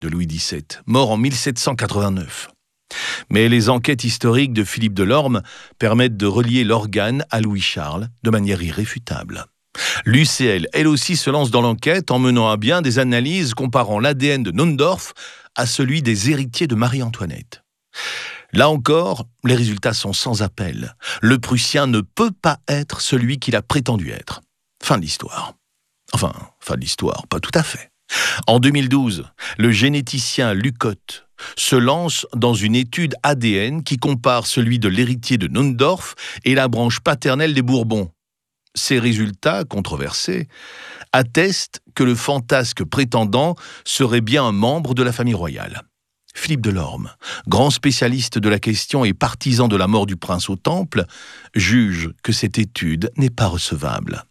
de Louis XVII, mort en 1789. Mais les enquêtes historiques de Philippe Delorme permettent de relier l'organe à Louis-Charles de manière irréfutable. L'UCL, elle aussi, se lance dans l'enquête en menant à bien des analyses comparant l'ADN de Naundorf à celui des héritiers de Marie-Antoinette. Là encore, les résultats sont sans appel. Le Prussien ne peut pas être celui qu'il a prétendu être. Fin de l'histoire. Enfin, fin de l'histoire, pas tout à fait. En 2012, le généticien Lucotte se lance dans une étude ADN qui compare celui de l'héritier de Naundorf et la branche paternelle des Bourbons. Ces résultats, controversés, attestent que le fantasque prétendant serait bien un membre de la famille royale. Philippe Delorme, grand spécialiste de la question et partisan de la mort du prince au Temple, juge que cette étude n'est pas recevable.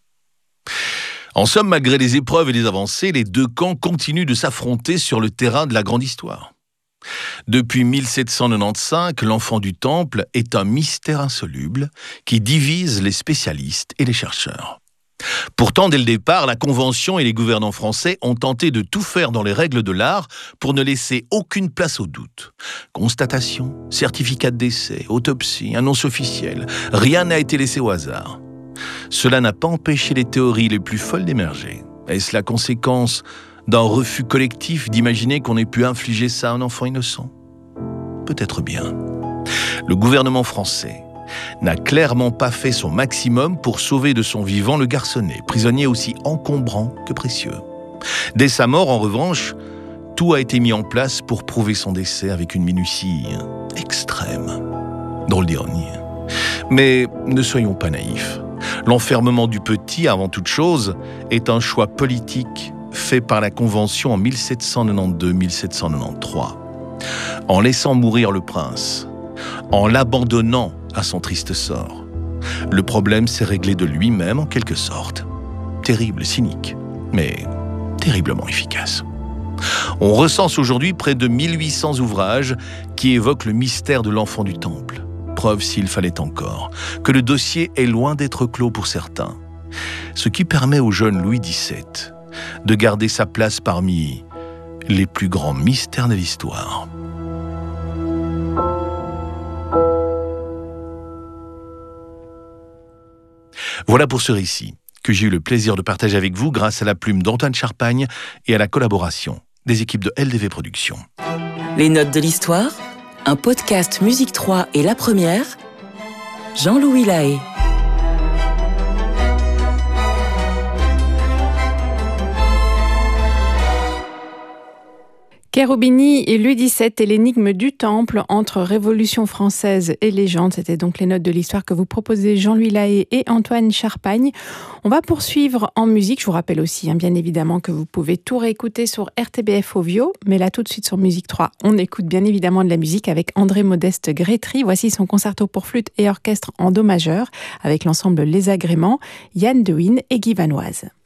En somme, malgré les épreuves et les avancées, les deux camps continuent de s'affronter sur le terrain de la grande histoire. Depuis 1795, l'enfant du Temple est un mystère insoluble qui divise les spécialistes et les chercheurs. Pourtant, dès le départ, la Convention et les gouvernants français ont tenté de tout faire dans les règles de l'art pour ne laisser aucune place au doute. Constatation, certificat de décès, autopsie, annonce officielle, rien n'a été laissé au hasard. Cela n'a pas empêché les théories les plus folles d'émerger. Est-ce la conséquence d'un refus collectif d'imaginer qu'on ait pu infliger ça à un enfant innocent? Peut-être bien. Le gouvernement français n'a clairement pas fait son maximum pour sauver de son vivant le garçonnet, prisonnier aussi encombrant que précieux. Dès sa mort, en revanche, tout a été mis en place pour prouver son décès avec une minutie extrême. Drôle d'ironie. Mais ne soyons pas naïfs. L'enfermement du petit, avant toute chose, est un choix politique fait par la Convention en 1792-1793. En laissant mourir le prince, en l'abandonnant à son triste sort, le problème s'est réglé de lui-même en quelque sorte. Terrible, cynique, mais terriblement efficace. On recense aujourd'hui près de 1800 ouvrages qui évoquent le mystère de l'enfant du Temple. Preuve, s'il fallait encore, que le dossier est loin d'être clos pour certains. Ce qui permet au jeune Louis XVII de garder sa place parmi les plus grands mystères de l'histoire. Voilà pour ce récit que j'ai eu le plaisir de partager avec vous grâce à la plume d'Antoine Charpagne et à la collaboration des équipes de LDV Productions. Les notes de l'histoire, un podcast Musique 3 et La Première, Jean-Louis Lahaye. Cherubini et Louis XVII et l'énigme du Temple entre Révolution française et légende. C'était donc les notes de l'histoire que vous proposez Jean-Louis Lahaye et Antoine Charpagne. On va poursuivre en musique. Je vous rappelle aussi, bien évidemment, que vous pouvez tout réécouter sur RTBF Ovio. Mais là, tout de suite sur Musique 3, on écoute bien évidemment de la musique avec André Modeste Grétry. Voici son concerto pour flûte et orchestre en do majeur avec l'ensemble Les Agréments, Yann Dewin et Guy Vanoise.